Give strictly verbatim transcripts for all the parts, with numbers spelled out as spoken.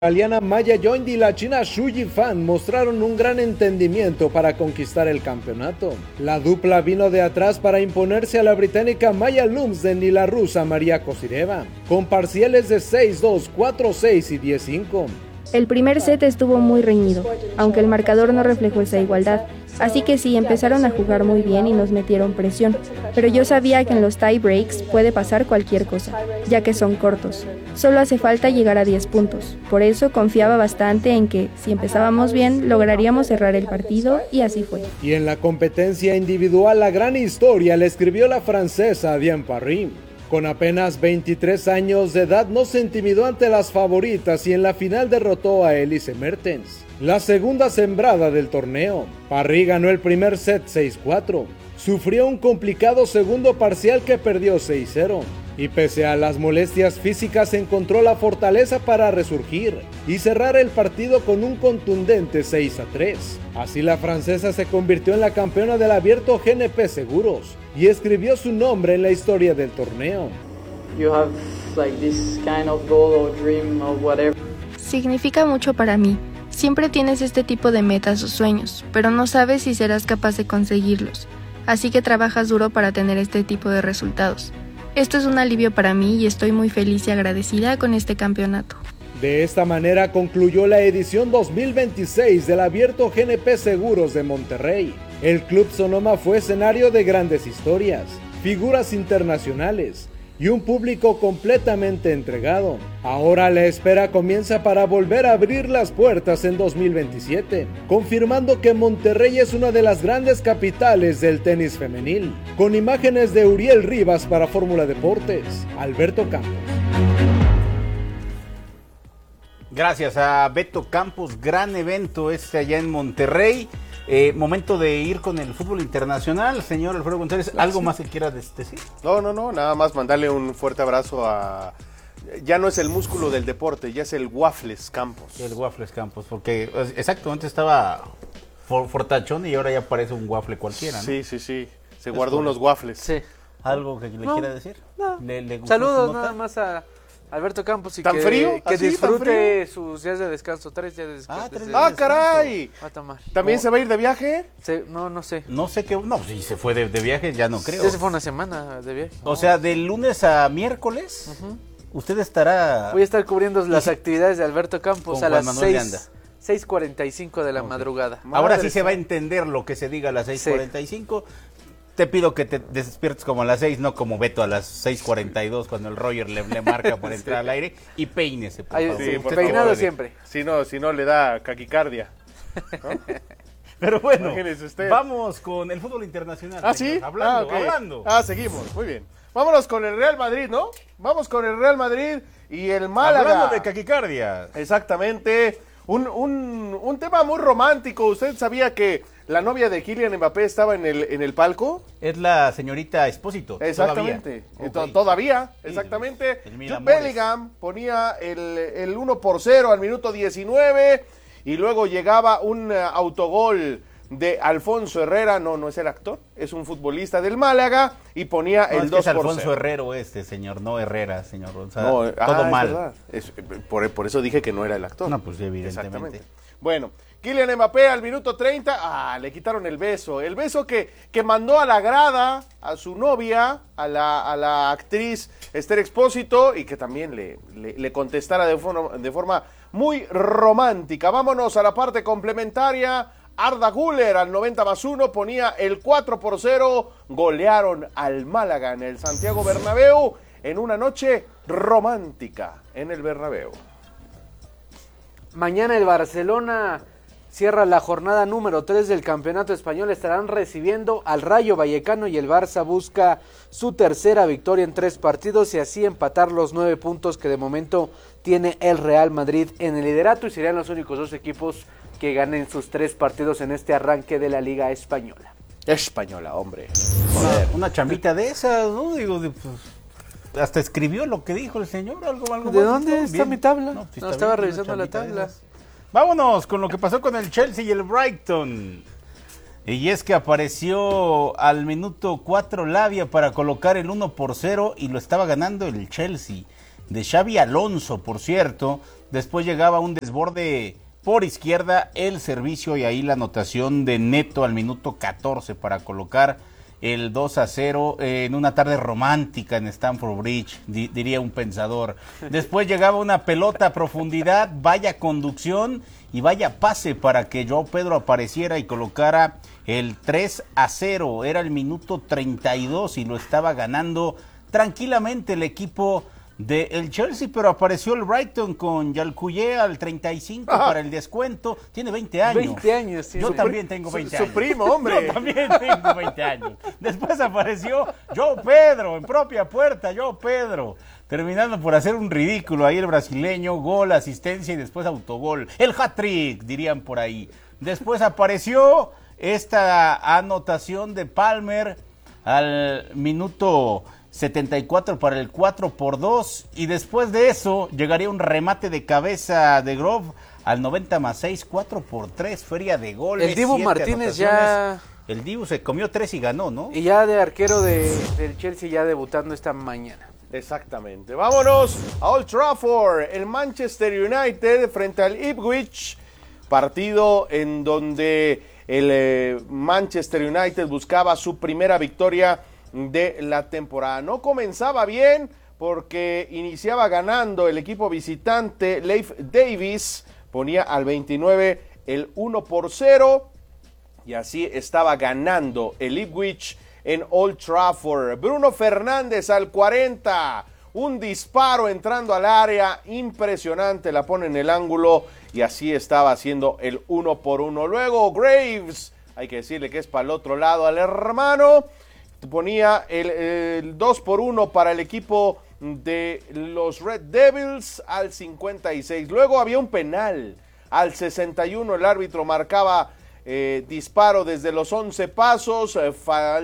Italiana Maya Yoind y la china Xu Yifan mostraron un gran entendimiento para conquistar el campeonato. La dupla vino de atrás para imponerse a la británica Maya Lumsden y la rusa Maria Kozyreva, con parciales de seis dos, cuatro seis y diez cinco. El primer set estuvo muy reñido, aunque el marcador no reflejó esa igualdad, así que sí, empezaron a jugar muy bien y nos metieron presión, pero yo sabía que en los tie breaks puede pasar cualquier cosa, ya que son cortos. Solo hace falta llegar a diez puntos, por eso confiaba bastante en que, si empezábamos bien, lograríamos cerrar el partido, y así fue. Y en la competencia individual la gran historia la escribió la francesa Diane Parry. Con apenas veintitrés años de edad no se intimidó ante las favoritas y en la final derrotó a Elise Mertens, la segunda sembrada del torneo. Parry ganó el primer set seis cuatro, sufrió un complicado segundo parcial que perdió seis cero, y pese a las molestias físicas encontró la fortaleza para resurgir y cerrar el partido con un contundente seis a tres. Así la francesa se convirtió en la campeona del Abierto G N P Seguros y escribió su nombre en la historia del torneo. You have like this kind of goal or dream or whatever. Significa mucho para mí. Siempre tienes este tipo de metas o sueños, pero no sabes si serás capaz de conseguirlos. Así que trabajas duro para tener este tipo de resultados. Esto es un alivio para mí y estoy muy feliz y agradecida con este campeonato. De esta manera concluyó la edición dos mil veintiséis del Abierto G N P Seguros de Monterrey. El Club Sonoma fue escenario de grandes historias, figuras internacionales y un público completamente entregado. Ahora la espera comienza para volver a abrir las puertas en dos mil veintisiete, confirmando que Monterrey es una de las grandes capitales del tenis femenil. Con imágenes de Uriel Rivas para Fórmula Deportes, Alberto Campos. Gracias a Beto Campos, gran evento este allá en Monterrey. Eh, momento de ir con el fútbol internacional, señor Alfredo González, ¿algo sí. más que quiera decir? No, no, no, nada más mandarle un fuerte abrazo a... Ya no es el músculo del deporte, ya es el Waffles Campos. El Waffles Campos, porque exacto, antes estaba for, fortachón y ahora ya parece un waffle cualquiera, ¿no? Sí, sí, sí, se es guardó unos waffles. Sí. ¿Algo que le no, quiera decir? No. ¿Le, le Saludos nada más a Alberto Campos y ¿Tan que, frío? que ¿Así, disfrute sus días de descanso, tres días de descanso. Ah, tres días ah caray. Va a tomar. ¿También no. se va a ir de viaje? Se, no, no sé. No sé qué, no, si se fue de, de viaje ya no creo. Ya se fue una semana de viaje. O sea, de lunes a miércoles, uh-huh. usted estará... Voy a estar cubriendo las actividades de Alberto Campos a las seis cuarenta y cinco de la okay. madrugada. Ahora sí se va a entender lo que se diga a las seis cuarenta y cinco. Sí. Te pido que te despiertes como a las seis, no como Beto a las seis cuarenta y dos cuando el Roger le, le marca por entrar sí. al aire, y peínese, por Ay, favor. Sí, por peinado favor, siempre. Si no, si no le da caquicardia. ¿No? Pero bueno, vamos con el fútbol internacional. Ah, señor. ¿Sí? Hablando, ah, okay. hablando. Ah, seguimos, muy bien. Vámonos con el Real Madrid, ¿no? Vamos con el Real Madrid y el Málaga. Hablando de caquicardia. Exactamente. Un, un, un tema muy romántico. ¿Usted sabía que la novia de Kylian Mbappé estaba en el, en el palco? Es la señorita Espósito. Exactamente. Todavía, okay. Todavía exactamente. Sí, Jude Bellingham ponía el, el uno por cero al minuto diecinueve y luego llegaba un autogol de Alfonso Herrera. No, no es el actor, es un futbolista del Málaga y ponía no, el dos por cero. Es Alfonso Herrero este, señor, no Herrera, señor. O sea, no, todo ah, mal. Es es, por, por eso dije que no era el actor. No, pues evidentemente. Bueno, Kylian Mbappé al minuto treinta, ah, le quitaron el beso, el beso que, que mandó a la grada a su novia, a la, a la actriz Esther Expósito, y que también le, le, le contestara de forma, de forma muy romántica. Vámonos a la parte complementaria. Arda Güler al noventa más uno ponía el cuatro por cero, golearon al Málaga en el Santiago Bernabéu en una noche romántica en el Bernabéu. Mañana el Barcelona cierra la jornada número tres del Campeonato Español, estarán recibiendo al Rayo Vallecano y el Barça busca su tercera victoria en tres partidos y así empatar los nueve puntos que de momento tiene el Real Madrid en el liderato y serían los únicos dos equipos que ganen sus tres partidos en este arranque de la Liga Española. Española, hombre. Joder. Una, una chambita de esas, ¿no? Digo, de, pues, hasta escribió lo que dijo el señor, algo, algo ¿De más, dónde ¿no? está Bien. mi tabla? No, pues no estaba bien, revisando la tabla. Vámonos con lo que pasó con el Chelsea y el Brighton. Y es que apareció al minuto cuatro Lavia para colocar el uno por cero y lo estaba ganando el Chelsea. de Xavi Alonso, por cierto. Después llegaba un desborde por izquierda, el servicio y ahí la anotación de Neto al minuto catorce para colocar el dos a cero en una tarde romántica en Stamford Bridge, di, diría un pensador. Después llegaba una pelota a profundidad, vaya conducción y vaya pase para que Joao Pedro apareciera y colocara el tres a cero. Era el minuto treinta y dos y lo estaba ganando tranquilamente el equipo del Chelsea, pero apareció el Brighton con Yalcuyé al treinta y cinco ah. para el descuento. Tiene veinte años. veinte años, sí. Yo Su también tengo veinte su, años. Su primo, hombre. Yo también tengo veinte años. Después apareció Joao Pedro en propia puerta, Joao Pedro, terminando por hacer un ridículo ahí el brasileño, gol, asistencia y después autogol. El hat-trick, dirían por ahí. Después apareció esta anotación de Palmer al minuto setenta y cuatro para el cuatro por dos y después de eso llegaría un remate de cabeza de Grove al noventa más seis, cuatro por tres, feria de goles. El Dibu Martínez ya... El Dibu se comió tres y ganó, ¿no? Y ya de arquero de, del Chelsea ya debutando esta mañana. Exactamente. Vámonos a Old Trafford, el Manchester United frente al Ipswich, partido en donde el eh, Manchester United buscaba su primera victoria de la temporada. No comenzaba bien porque iniciaba ganando el equipo visitante. Leif Davis ponía al veintinueve el uno por cero y así estaba ganando el Ipswich en Old Trafford. Bruno Fernández al cuarenta, un disparo entrando al área impresionante, la pone en el ángulo y así estaba haciendo el uno por uno. Luego Graves, hay que decirle que es para el otro lado al hermano, ponía el, el dos por uno para el equipo de los Red Devils al cincuenta y seis. Luego había un penal al sesenta y uno, el árbitro marcaba eh, disparo desde los once pasos, eh,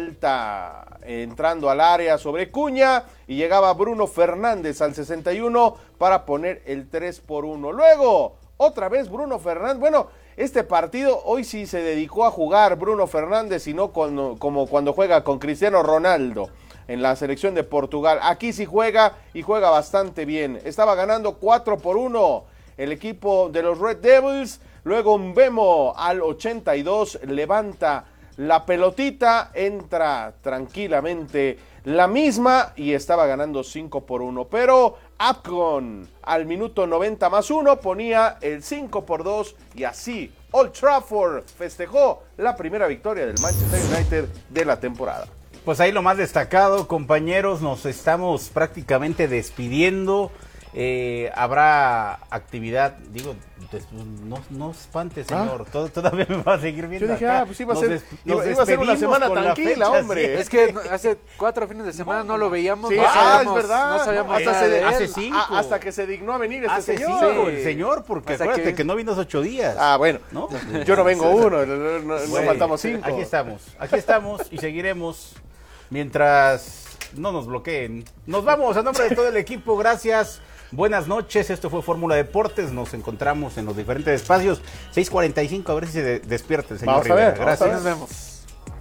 falta eh, entrando al área sobre Cuña y llegaba Bruno Fernández al sesenta y uno para poner el tres por uno. Luego otra vez Bruno Fernández, bueno, este partido hoy sí se dedicó a jugar Bruno Fernández y no cuando, como cuando juega con Cristiano Ronaldo en la selección de Portugal. Aquí sí juega y juega bastante bien. Estaba ganando cuatro por uno el equipo de los Red Devils. Luego Mbemo al ochenta y dos levanta la pelotita, entra tranquilamente la misma y estaba ganando cinco por uno. Pero Apcon al minuto noventa más uno ponía el cinco por dos y así Old Trafford festejó la primera victoria del Manchester United de la temporada. Pues ahí lo más destacado, compañeros, nos estamos prácticamente despidiendo. Eh, habrá actividad, digo, des, no, no espante, señor, ¿Ah? Todo, todavía me va a seguir viendo. Yo dije, acá. ah, pues iba a ser, des, iba, iba a ser una semana tranquila, hombre. Sí. Es que hace cuatro fines de semana no, no lo veíamos. Sí, no ah, sabíamos, es verdad. No sabíamos hasta, nada se, de hace él. cinco. A, hasta que se dignó a venir este hace señor. Cinco, el señor, porque hasta acuérdate que... que no vino hace ocho días. Ah, bueno, ¿no? Yo no vengo uno, no, no, bueno, no faltamos cinco. Aquí estamos, aquí estamos y seguiremos mientras no nos bloqueen. Nos vamos a nombre de todo el equipo, gracias. Buenas noches, esto fue Fórmula Deportes, nos encontramos en los diferentes espacios, seis cuarenta y cinco, a ver si se de- despierta el señor vamos Rivera. A ver, gracias. Nos vemos.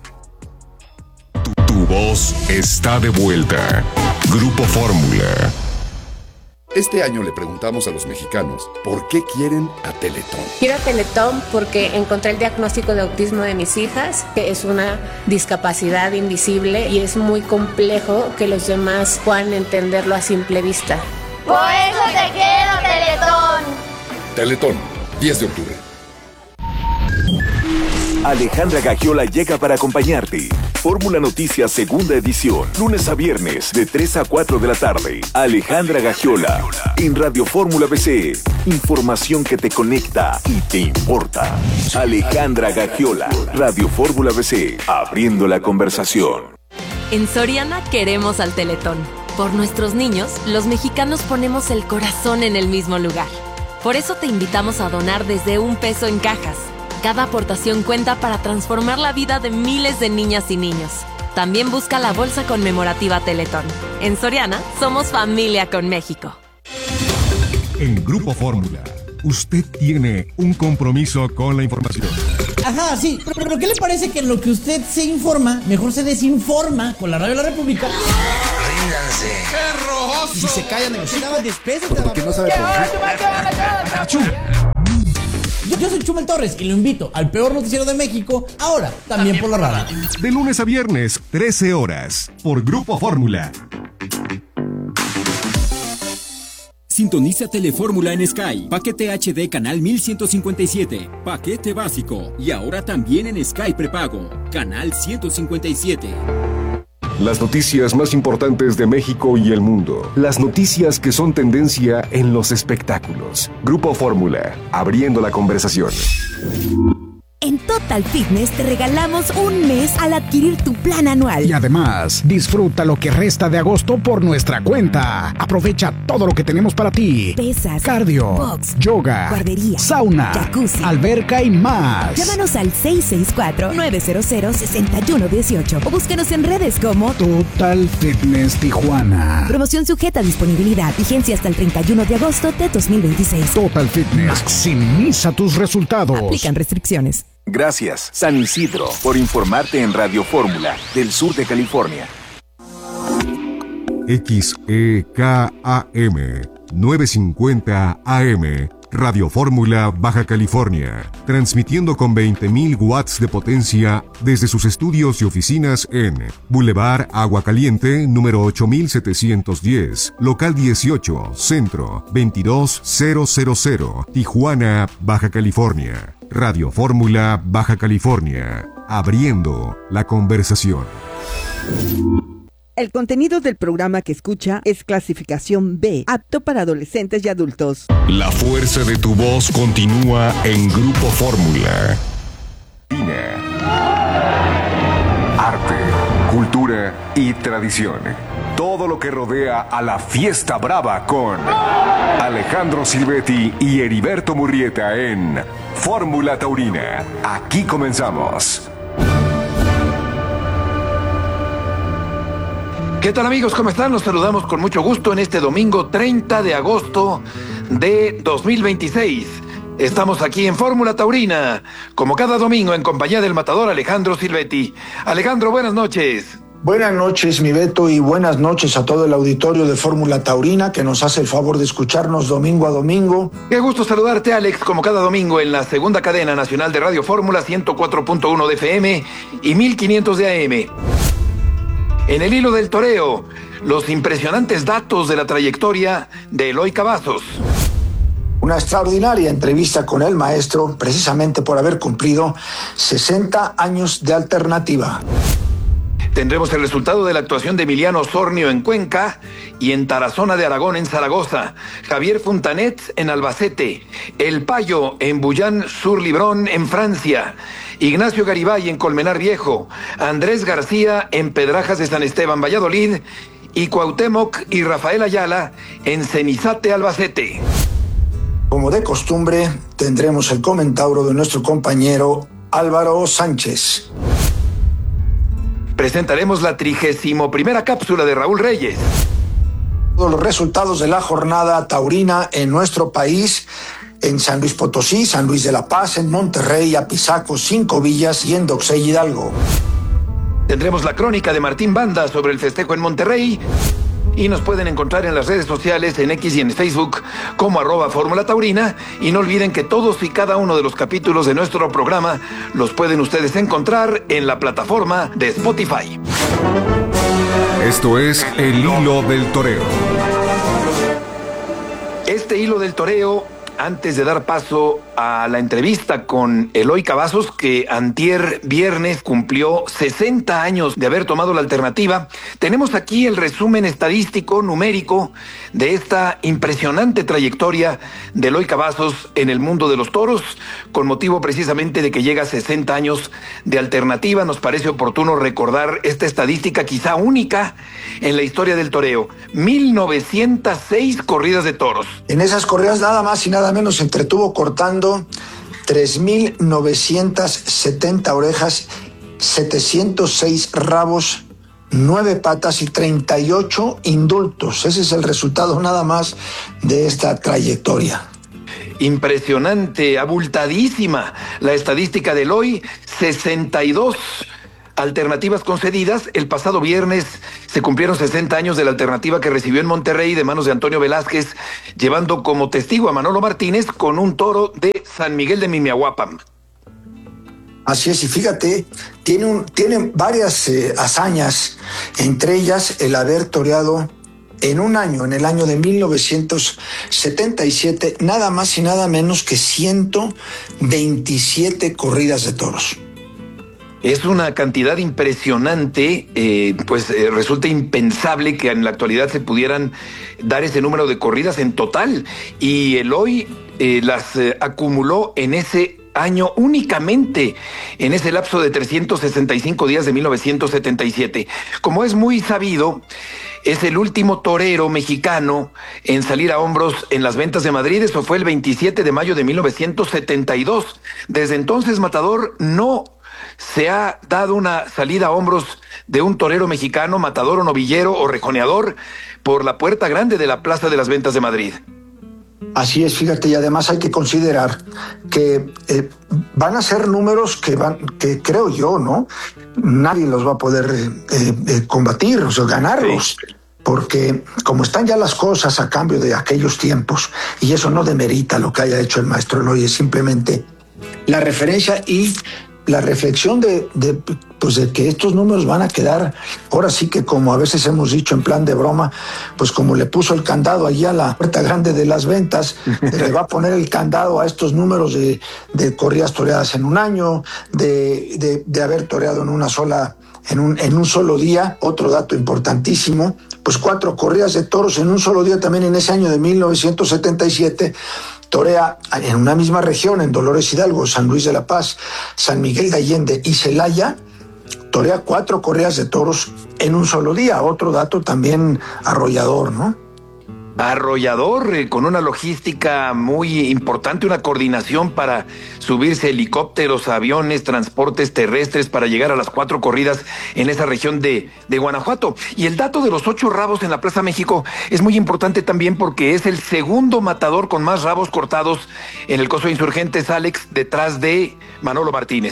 Tu, tu voz está de vuelta. Grupo Fórmula. Este año le preguntamos a los mexicanos por qué quieren a Teletón. Quiero a Teletón porque encontré el diagnóstico de autismo de mis hijas, que es una discapacidad invisible y es muy complejo que los demás puedan entenderlo a simple vista. Por eso te quiero, Teletón. Teletón, diez de octubre. Alejandra Gagiola llega para acompañarte. Fórmula Noticias segunda edición, lunes a viernes de tres a cuatro de la tarde. Alejandra Gagiola en Radio Fórmula B C. Información que te conecta y te importa. Alejandra Gagiola, Radio Fórmula B C, abriendo la conversación. En Soriana queremos al Teletón. Por nuestros niños, los mexicanos ponemos el corazón en el mismo lugar. Por eso te invitamos a donar desde un peso en cajas. Cada aportación cuenta para transformar la vida de miles de niñas y niños. También busca la bolsa conmemorativa Teletón. En Soriana, somos familia con México. En Grupo Fórmula, usted tiene un compromiso con la información. Ajá, sí, pero, pero ¿qué le parece que en lo que usted se informa, mejor se desinforma con la Radio de la República? Vénganse. ¡Qué Y si se callan, me daba despeso. Porque no sabe por qué. Yo, yo soy Chumel Torres y lo invito al peor noticiero de México, ahora también por la radio. De lunes a viernes, trece horas, por Grupo Fórmula. Sintoniza Telefórmula en Sky. Paquete H D canal mil ciento cincuenta y siete. Paquete básico. Y ahora también en Sky prepago. Canal ciento cincuenta y siete. Las noticias más importantes de México y el mundo. Las noticias que son tendencia en los espectáculos. Grupo Fórmula, abriendo la conversación. En Total Fitness te regalamos un mes al adquirir tu plan anual. Y además, disfruta lo que resta de agosto por nuestra cuenta. Aprovecha todo lo que tenemos para ti. Pesas, cardio, box, yoga, guardería, sauna, jacuzzi, alberca y más. Llámanos al seis seis cuatro, nueve cero cero, seis uno uno ocho o búscanos en redes como Total Fitness Tijuana. Promoción sujeta a disponibilidad. Vigencia hasta el treinta y uno de agosto de dos mil veintiséis. Total Fitness. Maximiza tus resultados. Aplican restricciones. Gracias, San Isidro, por informarte en Radio Fórmula, del sur de California. X E K A M novecientos cincuenta A M, Radio Fórmula, Baja California, transmitiendo con veinte mil watts de potencia desde sus estudios y oficinas en Boulevard Agua Caliente, número ocho mil setecientos diez, local dieciocho, centro, veintidós mil, Tijuana, Baja California. Radio Fórmula, Baja California, abriendo la conversación. El contenido del programa que escucha es clasificación B, apto para adolescentes y adultos. La fuerza de tu voz continúa en Grupo Fórmula. Arte, cultura y tradición. Todo lo que rodea a la fiesta brava con Alejandro Silvetti y Heriberto Murrieta en Fórmula Taurina. Aquí comenzamos. ¿Qué tal, amigos? ¿Cómo están? Los saludamos con mucho gusto en este domingo treinta de agosto de dos mil veintiséis. Estamos aquí en Fórmula Taurina, como cada domingo en compañía del matador Alejandro Silvetti. Alejandro, buenas noches. Buenas noches, mi Beto, y buenas noches a todo el auditorio de Fórmula Taurina que nos hace el favor de escucharnos domingo a domingo. Qué gusto saludarte, Alex, como cada domingo en la segunda cadena nacional de Radio Fórmula, ciento cuatro punto uno de F M y mil quinientos de A M. En el hilo del toreo, los impresionantes datos de la trayectoria de Eloy Cavazos. Una extraordinaria entrevista con el maestro, precisamente por haber cumplido sesenta años de alternativa. Tendremos el resultado de la actuación de Emiliano Osornio en Cuenca y en Tarazona de Aragón en Zaragoza, Javier Fontanet en Albacete, El Payo en Bouillán-sur-Librón en Francia, Ignacio Garibay en Colmenar Viejo, Andrés García en Pedrajas de San Esteban, Valladolid, y Cuauhtémoc y Rafael Ayala en Cenizate, Albacete. Como de costumbre, tendremos el comentario de nuestro compañero Álvaro Sánchez. Presentaremos la trigésimo primera cápsula de Raúl Reyes. Todos los resultados de la jornada taurina en nuestro país, en San Luis Potosí, San Luis de la Paz, en Monterrey, Apizaco, Cinco Villas y en Doxey Hidalgo. Tendremos la crónica de Martín Banda sobre el festejo en Monterrey. Y nos pueden encontrar en las redes sociales, en X y en Facebook, como arroba Fórmula Taurina. Y no olviden que todos y cada uno de los capítulos de nuestro programa los pueden ustedes encontrar en la plataforma de Spotify. Esto es El Hilo del Toreo. Este hilo del toreo, antes de dar paso a la entrevista con Eloy Cavazos, que antier viernes cumplió sesenta años de haber tomado la alternativa, tenemos aquí el resumen estadístico, numérico, de esta impresionante trayectoria de Eloy Cavazos en el mundo de los toros, con motivo precisamente de que llega a sesenta años de alternativa. Nos parece oportuno recordar esta estadística quizá única en la historia del toreo. mil novecientas seis corridas de toros. En esas corridas nada más y nada menos se entretuvo cortando tres mil novecientas setenta orejas, setecientos seis rabos, nueve patas y treinta y ocho indultos. Ese es el resultado nada más de esta trayectoria. Impresionante, abultadísima la estadística de Eloy, sesenta y dos alternativas concedidas. El pasado viernes se cumplieron sesenta años de la alternativa que recibió en Monterrey de manos de Antonio Velázquez, llevando como testigo a Manolo Martínez con un toro de San Miguel de Mimiahuapan. Así es, y fíjate, tiene, un, tiene varias eh, hazañas, entre ellas el haber toreado en un año, en el año de mil novecientos setenta y siete, nada más y nada menos que ciento veintisiete corridas de toros. Es una cantidad impresionante, eh, pues eh, resulta impensable que en la actualidad se pudieran dar ese número de corridas en total, y Eloy eh, las eh, acumuló en ese año únicamente, en ese lapso de trescientos sesenta y cinco días de mil novecientos setenta y siete. Como es muy sabido, es el último torero mexicano en salir a hombros en las ventas de Madrid. Eso fue el veintisiete de mayo de mil novecientos setenta y dos. Desde entonces, Matador, no se ha dado una salida a hombros de un torero mexicano, matador o novillero o rejoneador, por la puerta grande de la Plaza de las Ventas de Madrid. Así es, fíjate, y además hay que considerar que eh, van a ser números que van, que creo yo, ¿no? Nadie los va a poder eh, eh, combatir, o sea, ganarlos. Sí. Porque como están ya las cosas a cambio de aquellos tiempos, y eso no demerita lo que haya hecho el maestro Eloy, es simplemente la referencia y la reflexión de, de, pues de que estos números van a quedar, ahora sí que como a veces hemos dicho en plan de broma, pues como le puso el candado allí a la puerta grande de las ventas, le va a poner el candado a estos números de, de corridas toreadas en un año, de, de, de haber toreado en una sola, en un, en un solo día. Otro dato importantísimo, pues cuatro corridas de toros en un solo día también en ese año de mil novecientos setenta y siete, torea en una misma región, en Dolores Hidalgo, San Luis de la Paz, San Miguel de Allende y Celaya, torea cuatro corridas de toros en un solo día. Otro dato también arrollador, ¿no? Arrollador, eh, con una logística muy importante, una coordinación para subirse helicópteros, aviones, transportes terrestres para llegar a las cuatro corridas en esa región de, de Guanajuato. Y el dato de los ocho rabos en la Plaza México es muy importante también porque es el segundo matador con más rabos cortados en el Coso de Insurgentes, Alex, detrás de Manolo Martínez.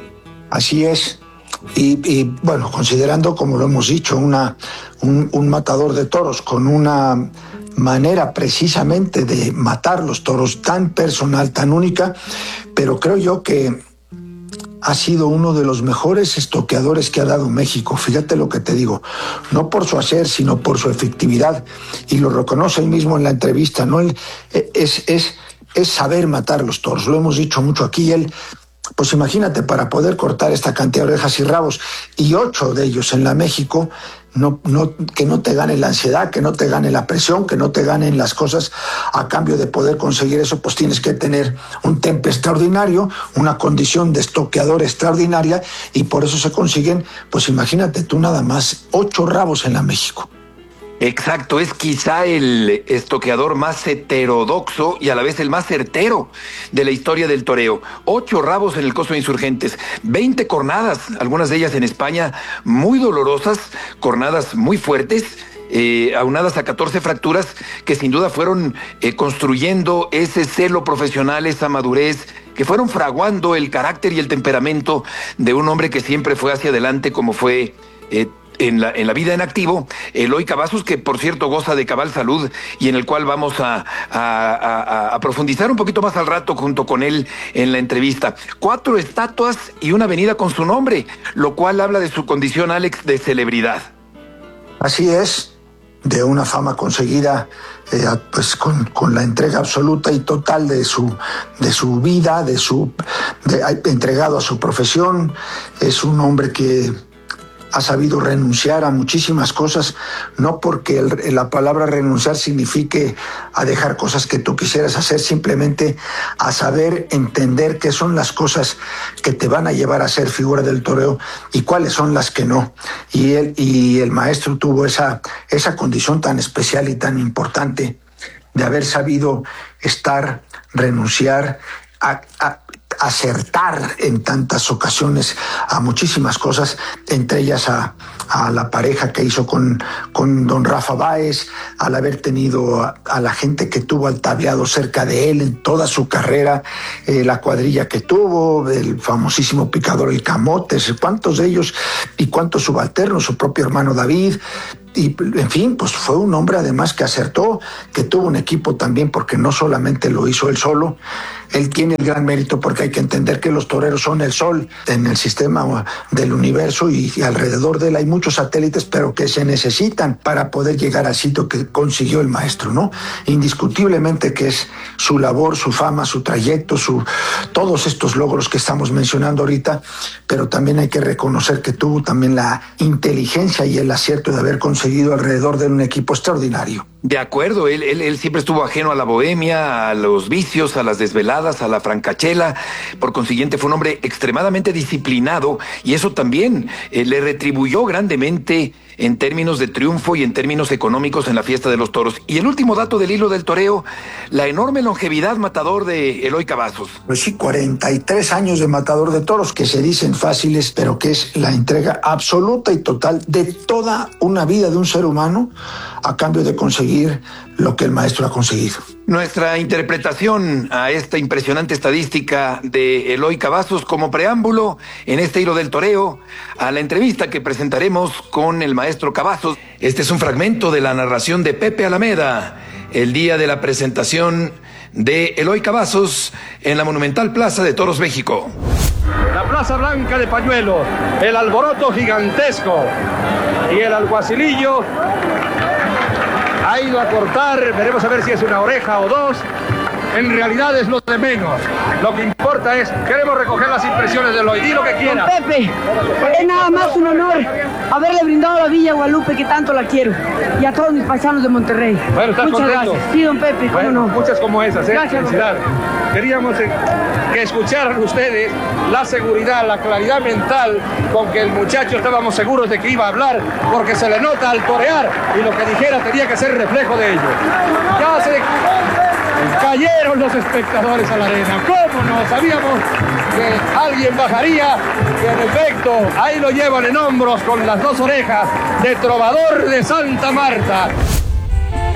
Así es. Y, y bueno, considerando, como lo hemos dicho, una, un, un matador de toros con una manera precisamente de matar los toros tan personal, tan única, pero creo yo que ha sido uno de los mejores estoqueadores que ha dado México. Fíjate lo que te digo, no por su hacer, sino por su efectividad, y lo reconoce él mismo en la entrevista, ¿no? Él, es, es, es saber matar los toros, lo hemos dicho mucho aquí. Él, pues imagínate, para poder cortar esta cantidad de orejas y rabos, y ocho de ellos en la México, no, no, que no te gane la ansiedad, que no te gane la presión, que no te ganen las cosas. A cambio de poder conseguir eso, pues tienes que tener un temple extraordinario, una condición de estoqueador extraordinaria, y por eso se consiguen, pues imagínate tú nada más, ocho rabos en la México. Exacto, es quizá el estoqueador más heterodoxo y a la vez el más certero de la historia del toreo. Ocho rabos en el Coso de Insurgentes, veinte cornadas, algunas de ellas en España muy dolorosas, cornadas muy fuertes, eh, aunadas a catorce fracturas que sin duda fueron eh, construyendo ese celo profesional, esa madurez, que fueron fraguando el carácter y el temperamento de un hombre que siempre fue hacia adelante, como fue eh, En la, en la vida en activo, Eloy Cavazos, que por cierto goza de cabal salud y en el cual vamos a, a, a, a profundizar un poquito más al rato junto con él en la entrevista. Cuatro estatuas y una avenida con su nombre, lo cual habla de su condición, Alex, de celebridad. Así es, de una fama conseguida eh, pues con, con la entrega absoluta y total de su, de su vida, de su de, entregado a su profesión. Es un hombre que ha sabido renunciar a muchísimas cosas, no porque el, la palabra renunciar signifique a dejar cosas que tú quisieras hacer, simplemente a saber entender qué son las cosas que te van a llevar a ser figura del toreo y cuáles son las que no. Y él y el maestro tuvo esa, esa condición tan especial y tan importante de haber sabido estar, renunciar a, a acertar en tantas ocasiones a muchísimas cosas, entre ellas a, a la pareja que hizo con, con don Rafa Báez, al haber tenido a, a la gente que tuvo al tableado cerca de él en toda su carrera, eh, la cuadrilla que tuvo, el famosísimo picador El Camotes, cuántos de ellos y cuántos subalternos, su propio hermano David. Y, en fin, pues fue un hombre además que acertó, que tuvo un equipo también, porque no solamente lo hizo él solo. Él tiene el gran mérito porque hay que entender que los toreros son el sol en el sistema del universo y, y alrededor de él hay muchos satélites, pero que se necesitan para poder llegar al sitio que consiguió el maestro, ¿no? Indiscutiblemente que es su labor, su fama, su trayecto, su, todos estos logros que estamos mencionando ahorita, pero también hay que reconocer que tuvo también la inteligencia y el acierto de haber conseguido alrededor de un equipo extraordinario. De acuerdo, él, él, él siempre estuvo ajeno a la bohemia, a los vicios, a las desveladas, a la francachela. Por consiguiente, fue un hombre extremadamente disciplinado y eso también eh, le retribuyó grandemente en términos de triunfo y en términos económicos en la fiesta de los toros. Y el último dato del hilo del toreo, la enorme longevidad matador de Eloy Cavazos. Pues sí, cuarenta y tres años de matador de toros, que se dicen fáciles, pero que es la entrega absoluta y total de toda una vida de un ser humano a cambio de conseguir lo que el maestro ha conseguido. Nuestra interpretación a esta impresionante estadística de Eloy Cavazos como preámbulo en este hilo del toreo a la entrevista que presentaremos con el maestro Cavazos. Este es un fragmento de la narración de Pepe Alameda el día de la presentación de Eloy Cavazos en la Monumental Plaza de Toros México. La Plaza Blanca de Pañuelos, el alboroto gigantesco y el alguacilillo ha ido a cortar, veremos a ver si es una oreja o dos. En realidad es lo de menos. Lo que importa es, queremos recoger las impresiones de Eloy. Di lo que quiera. Don Pepe, es nada más un honor haberle brindado a la Villa Guadalupe, que tanto la quiero, y a todos mis paisanos de Monterrey. Bueno, ¿estás muchas contento? Gracias. Sí, don Pepe, cómo bueno, no. Muchas como esas, ¿eh? Gracias, felicidades. Queríamos eh, que escucharan ustedes la seguridad, la claridad mental con que el muchacho estábamos seguros de que iba a hablar, porque se le nota al torear y lo que dijera tenía que ser reflejo de ello. Ya se cayeron los espectadores a la arena. ¿Cómo no? Sabíamos que alguien bajaría, que en efecto ahí lo llevan en hombros con las dos orejas de Trovador de Santa Marta.